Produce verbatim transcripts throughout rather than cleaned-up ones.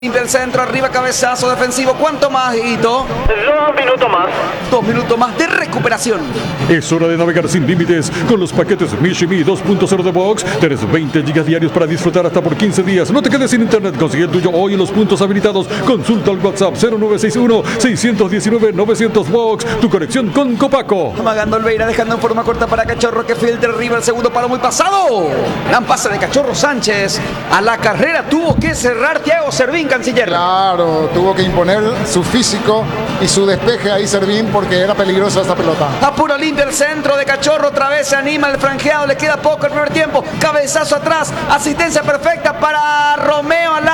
Limpia el centro, arriba cabezazo defensivo. ¿Cuánto más, Hito? Dos minutos más. Dos minutos más de recuperación. Es hora de navegar sin límites con los paquetes Mishimi dos punto cero de Box. Tienes veinte gigas diarios para disfrutar hasta por quince días. No te quedes sin internet. Consigue el tuyo hoy en los puntos habilitados. Consulta al WhatsApp cero nueve seis uno, seis uno nueve, nueve cero cero Box. Tu conexión con Copaco. Amagando Olveira, dejando en forma corta para Cachorro que filtra arriba el segundo palo muy pasado. Gran pase de Cachorro Sánchez. A la carrera tuvo que cerrar Thiago Servín, canciller. Claro, tuvo que imponer su físico y su despeje ahí Servín porque era peligrosa esta pelota. Apuro limpia el centro de Cachorro, otra vez se anima el franjeado, le queda poco el primer tiempo, cabezazo atrás, asistencia perfecta para Romeo al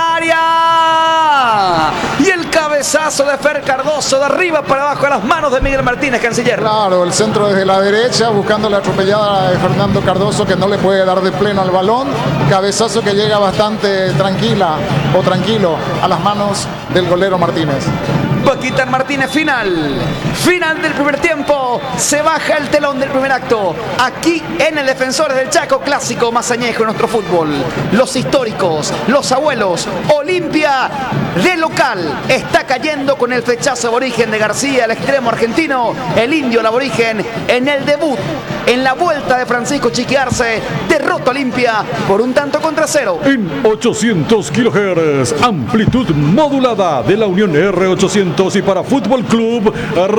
área. Y el cabezazo de Fer Cardoso de arriba para abajo a las manos de Miguel Martínez, canciller. Claro, el centro desde la derecha buscando la atropellada de Fernando Cardoso que no le puede dar de pleno al balón. Cabezazo que llega bastante tranquila o tranquilo a las manos del golero Martínez. Paquita Martínez, final. Final del primer tiempo. Se baja el telón del primer acto. Aquí en el Defensores del Chaco, clásico más añejo en nuestro fútbol. Los históricos, los abuelos. Olimpia de local está cayendo con el flechazo aborigen de García, el extremo argentino. El indio, el aborigen, en el debut, en la vuelta de Francisco Chiquiarce. Derrota Olimpia por un tanto contra cero. En ochocientos kilohertz, amplitud modulada de la Unión R ochocientos y para Fútbol Club,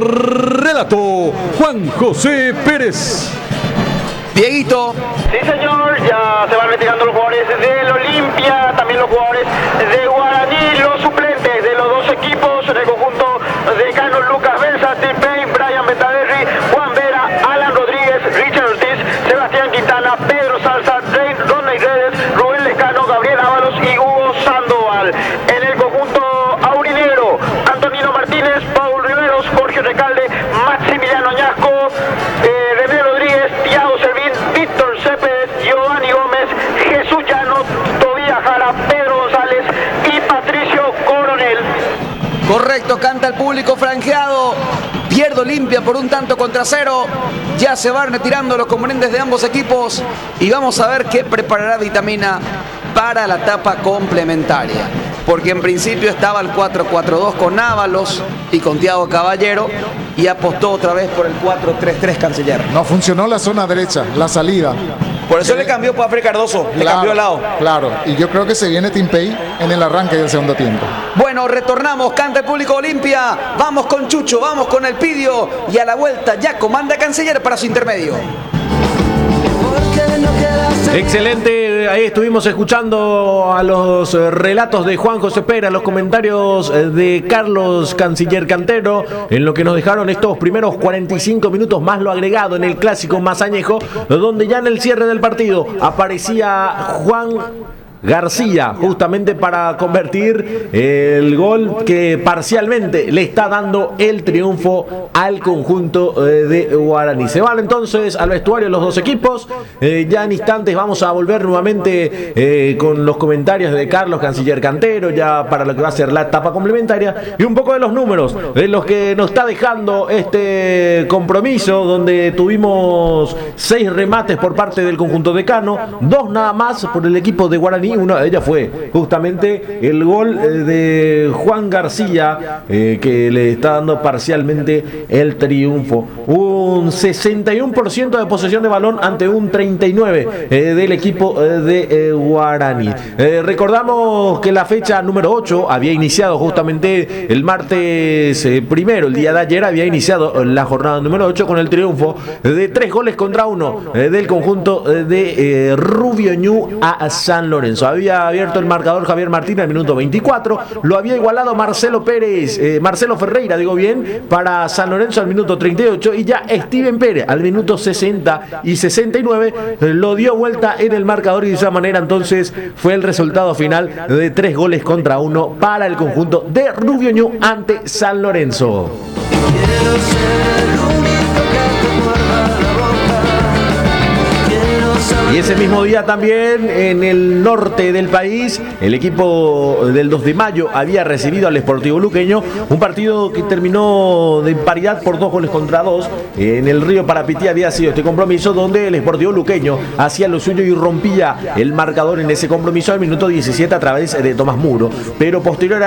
relato Juan José Pérez. Dieguito. Sí, señor, ya se van retirando los jugadores del Olimpia, también los jugadores de Guaraní, los suplentes de los dos equipos, en el conjunto de Cano, Lucas Benza, Tim Payne, Brian Bentaverri, Juan Vera, Alan Rodríguez, Richard Ortiz, Sebastián Quintana, Pedro Salsa, Ronald Redes, Rubén Lescano, Gabriel Ábalos y Hugo Sandoval. En el conjunto aurinegro, Antonino Martínez, Paul Riveros, Jorge Recalde, Maximiliano Ñasco, eh, René Rodríguez, Thiago Servín, Víctor Cepeda, Giovanni Gómez, Jesús Llano, Tobías Jara, Pedro González y Patricio Coronel. Correcto, canta el público franjeado. Pierde Olimpia por un tanto contra cero. Ya se van retirando los componentes de ambos equipos y vamos a ver qué preparará Vitamina para la etapa complementaria. Porque en principio estaba el cuatro cuatro dos con Ábalos y con Thiago Caballero y apostó otra vez por el cuatro tres tres, canciller. No funcionó la zona derecha, la salida. Por eso le cambió para Fer Cardoso, le claro, cambió el lado. Claro, y yo creo que se viene Tim Payne en el arranque del segundo tiempo. Bueno, retornamos, canta el público Olimpia. Vamos con Chucho, vamos con el Pidio y a la vuelta ya comanda canciller para su intermedio. Excelente, ahí estuvimos escuchando a los relatos de Juan José Pérez, los comentarios de Carlos Canciller Cantero, en lo que nos dejaron estos primeros cuarenta y cinco minutos más lo agregado en el clásico más añejo, donde ya en el cierre del partido aparecía Juan García, justamente para convertir el gol que parcialmente le está dando el triunfo al conjunto de Guaraní. Se van entonces al vestuario los dos equipos. Eh, ya en instantes vamos a volver nuevamente eh, con los comentarios de Carlos Canciller Cantero, ya para lo que va a ser la etapa complementaria, y un poco de los números de los que nos está dejando este compromiso, donde tuvimos seis remates por parte del conjunto de Cano, dos nada más por el equipo de Guaraní. Una de ellas fue justamente el gol de Juan García, eh, que le está dando parcialmente el triunfo. Un sesenta y uno por ciento de posesión de balón ante un treinta y nueve por ciento eh, del equipo eh, de eh, Guaraní. Eh, recordamos que la fecha número ocho había iniciado justamente el martes eh, primero, el día de ayer había iniciado la jornada número ocho con el triunfo de tres goles contra uno eh, del conjunto eh, de eh, Rubio Ñu a San Lorenzo. Había abierto el marcador Javier Martínez al minuto veinticuatro, lo había igualado Marcelo Pérez, eh, Marcelo Ferreira, digo bien, para San Lorenzo al minuto treinta y ocho, y ya Steven Pérez al minuto sesenta y sesenta y nueve eh, lo dio vuelta en el marcador, y de esa manera entonces fue el resultado final de tres goles contra uno para el conjunto de Rubio Ñu ante San Lorenzo. Quiero ser el único que te muerda la boca. Y ese mismo día también en el norte del país el equipo del dos de mayo había recibido al Sportivo Luqueño, un partido que terminó de paridad por dos goles contra dos. En el Río Parapití había sido este compromiso donde el Sportivo Luqueño hacía lo suyo y rompía el marcador en ese compromiso al minuto diecisiete a través de Tomás Muro, pero posterior a